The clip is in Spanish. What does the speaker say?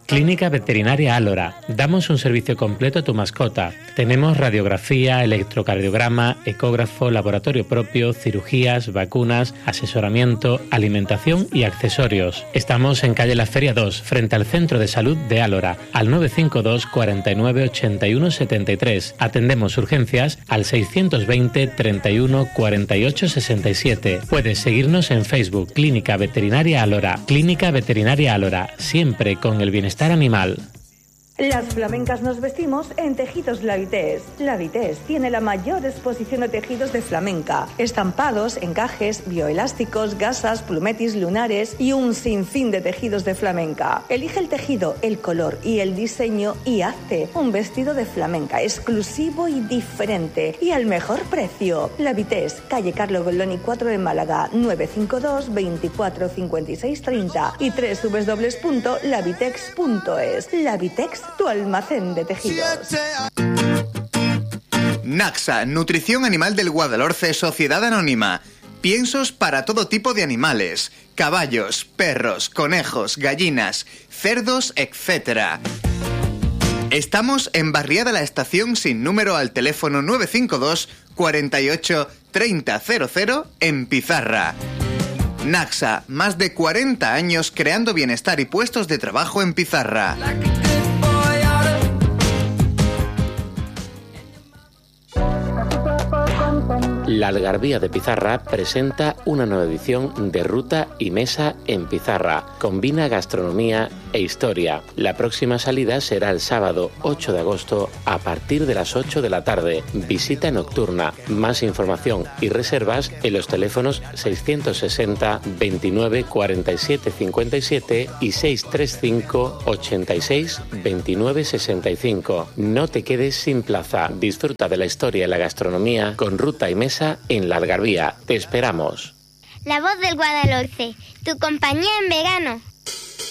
Clínica Veterinaria Álora. Damos un servicio completo a tu mascota. Tenemos radiografía, electrocardiograma, ecógrafo, laboratorio propio, cirugías, vacunas, asesoramiento, alimentación y accesorios. Estamos en calle La Feria 2, frente al Centro de Salud de Álora, al 952 49 81 73. Atendemos urgencias al 620 31 48 67. Puedes seguirnos en Facebook, Clínica Veterinaria Álora. Clínica Veterinaria Álora, siempre con el bienestar animal. Las flamencas nos vestimos en tejidos Lavites. Lavites tiene la mayor exposición de tejidos de flamenca, estampados, encajes, bioelásticos, gasas, plumetis, lunares y un sinfín de tejidos de flamenca. Elige el tejido, el color y el diseño y hazte un vestido de flamenca exclusivo y diferente y al mejor precio. Lavites, calle Carlo Golloni 4 de Málaga, 952 24 56 30 y www.lavitex.es. Lavitex, tu almacén de tejidos. Naxa, Nutrición Animal del Guadalhorce, Sociedad Anónima. Piensos para todo tipo de animales: caballos, perros, conejos, gallinas, cerdos, etc. Estamos en Barriada La Estación sin número al teléfono 952 48 30 00 en Pizarra. Naxa, más de 40 años creando bienestar y puestos de trabajo en Pizarra. La Algarvía de Pizarra presenta una nueva edición de Ruta y Mesa en Pizarra. Combina gastronomía e historia. La próxima salida será el sábado 8 de agosto a partir de las 8 de la tarde. Visita nocturna. Más información y reservas en los teléfonos 660 29 47 57 y 635 86 29 65. No te quedes sin plaza. Disfruta de la historia y la gastronomía con Ruta y Mesa en La Algarvía. Te esperamos. La voz del Guadalhorce, tu compañía en verano.